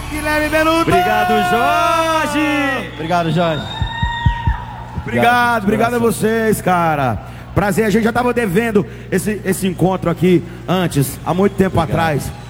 Guilherme Benuto! Obrigado, Jorge! Obrigado, Jorge. Obrigado a vocês, cara. Prazer, a gente já tava devendo esse encontro aqui antes, há muito tempo atrás.